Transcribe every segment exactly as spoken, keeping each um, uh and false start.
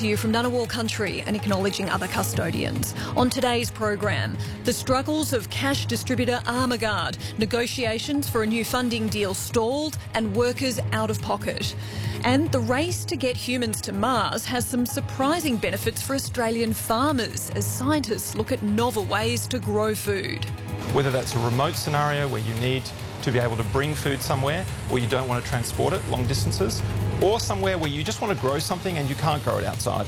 to you from Ngunnawal country and acknowledging other custodians. On today's program, the struggles of cash distributor Armaguard, negotiations for a new funding deal stalled and workers out of pocket. And the race to get humans to Mars has some surprising benefits for Australian farmers as scientists look at novel ways to grow food. Whether that's a remote scenario where you need to be able to bring food somewhere or you don't want to transport it long distances, or somewhere where you just want to grow something and you can't grow it outside.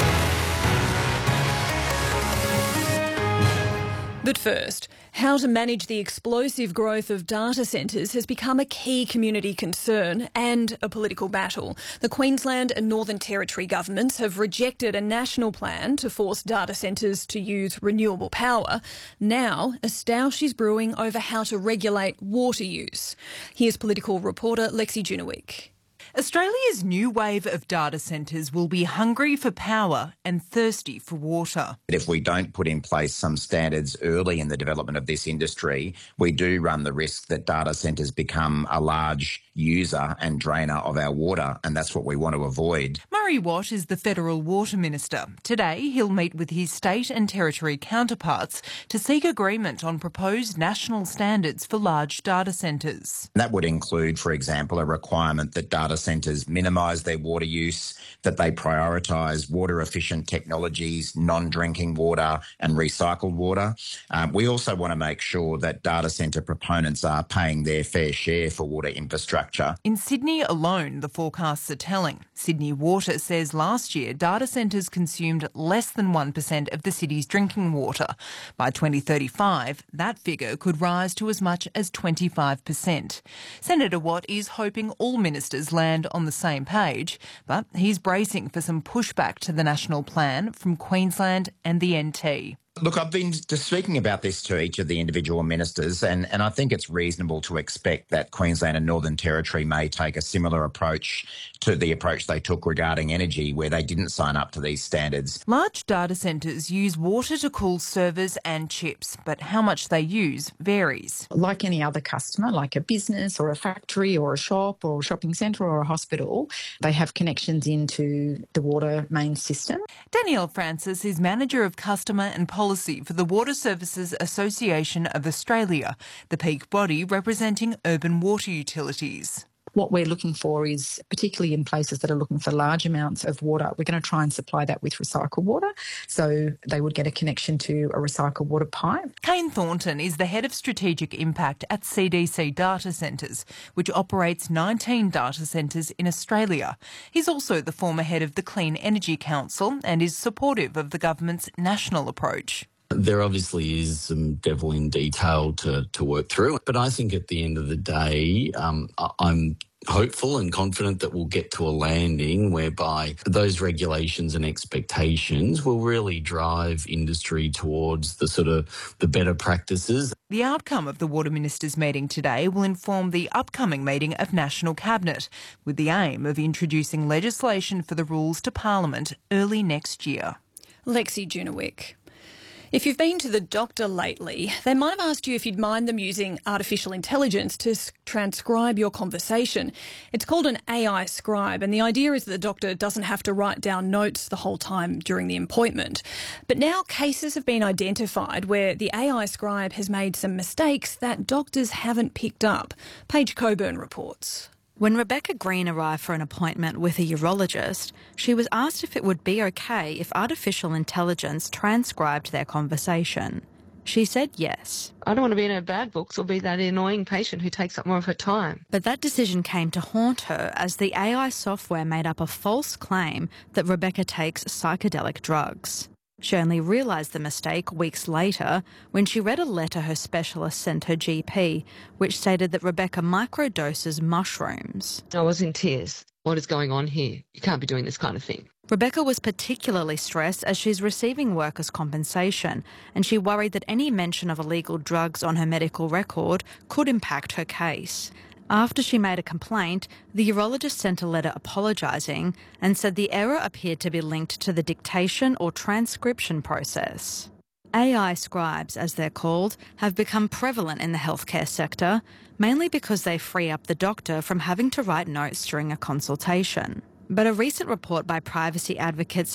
But first, how to manage the explosive growth of data centres has become a key community concern and a political battle. The Queensland and Northern Territory governments have rejected a national plan to force data centres to use renewable power. Now, a stoush is brewing over how to regulate water use. Here's political reporter Lexi Junowick. Australia's new wave of data centres will be hungry for power and thirsty for water. If we don't put in place some standards early in the development of this industry, we do run the risk that data centres become a large user and drainer of our water, and that's what we want to avoid. Murray Watt is the Federal Water Minister. Today, he'll meet with his state and territory counterparts to seek agreement on proposed national standards for large data centres. That would include, for example, a requirement that data centres minimise their water use, that they prioritise water-efficient technologies, non-drinking water and recycled water. Um, we also want to make sure that data centre proponents are paying their fair share for water infrastructure. In Sydney alone, the forecasts are telling. Sydney Water says last year data centres consumed less than one percent of the city's drinking water. By twenty thirty-five, that figure could rise to as much as twenty-five percent. Senator Watt is hoping all ministers land on the same page, but he's bracing for some pushback to the national plan from Queensland and the N T. Look, I've been just speaking about this to each of the individual ministers, and, and I think it's reasonable to expect that Queensland and Northern Territory may take a similar approach to the approach they took regarding energy, where they didn't sign up to these standards. Large data centres use water to cool servers and chips, but how much they use varies. Like any other customer, like a business or a factory or a shop or a shopping centre or a hospital, they have connections into the water main system. Danielle Francis is Manager of Customer and Policy for the Water Services Association of Australia, the peak body representing urban water utilities. What we're looking for is, particularly in places that are looking for large amounts of water, we're going to try and supply that with recycled water. So they would get a connection to a recycled water pipe. Kane Thornton is the Head of Strategic Impact at C D C Data Centres, which operates nineteen data centres in Australia. He's also the former head of the Clean Energy Council and is supportive of the government's national approach. There obviously is some devil in detail to, to work through, but I think at the end of the day, um, I'm hopeful and confident that we'll get to a landing whereby those regulations and expectations will really drive industry towards the sort of the better practices. The outcome of the Water Ministers' meeting today will inform the upcoming meeting of National Cabinet, with the aim of introducing legislation for the rules to Parliament early next year. Lexi Junowick. If you've been to the doctor lately, they might have asked you if you'd mind them using artificial intelligence to transcribe your conversation. It's called an A I scribe, and the idea is that the doctor doesn't have to write down notes the whole time during the appointment. But now cases have been identified where the A I scribe has made some mistakes that doctors haven't picked up. Paige Coburn reports. When Rebecca Green arrived for an appointment with a urologist, she was asked if it would be okay if artificial intelligence transcribed their conversation. She said yes. I don't want to be in her bad books or be that annoying patient who takes up more of her time. But that decision came to haunt her as the A I software made up a false claim that Rebecca takes psychedelic drugs. She only realised the mistake weeks later when she read a letter her specialist sent her G P, which stated that Rebecca microdoses mushrooms. I was in tears. What is going on here? You can't be doing this kind of thing. Rebecca was particularly stressed as she's receiving workers' compensation, and she worried that any mention of illegal drugs on her medical record could impact her case. After she made a complaint, the urologist sent a letter apologising and said the error appeared to be linked to the dictation or transcription process. A I scribes, as they're called, have become prevalent in the healthcare sector, mainly because they free up the doctor from having to write notes during a consultation. But a recent report by privacy advocates